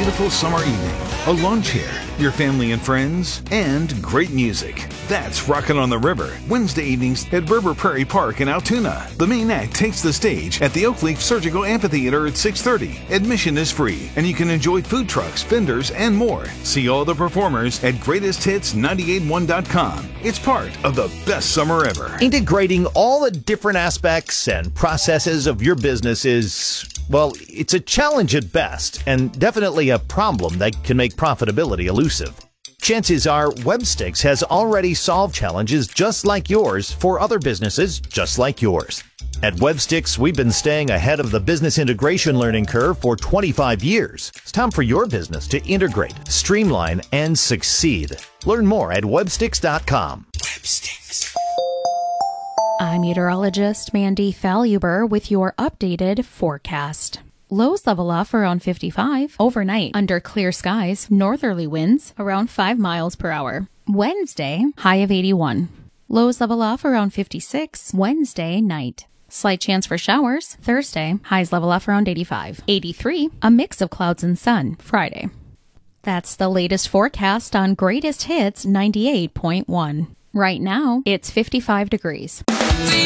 wonderful summer evening, a lawn chair, your family and friends, and great music. That's Rockin' on the River, Wednesday evenings at River Prairie Park in Altoona. The main act takes the stage at the Oakleaf Surgical Amphitheater at 6:30. Admission is free, and you can enjoy food trucks, vendors, and more. See all the performers at greatesthits981.com. It's part of the best summer ever. Integrating all the different aspects and processes of your business is, well, it's a challenge at best, and definitely a problem that can make profitability elusive. Chances are Webstix has already solved challenges just like yours for other businesses just like yours. At Webstix, we've been staying ahead of the business integration learning curve for 25 years. It's time for your business to integrate, streamline, and succeed. Learn more at webstix.com. Webstix. I'm meteorologist Mandy Faluber with your updated forecast. Lows level off around 55 overnight under clear skies, northerly winds around 5 miles per hour. Wednesday, high of 81. Lows level off around 56 Wednesday night. Slight chance for showers Thursday, highs level off around 85. 83, a mix of clouds and sun Friday. That's the latest forecast on Greatest Hits 98.1. Right now, it's 55 degrees.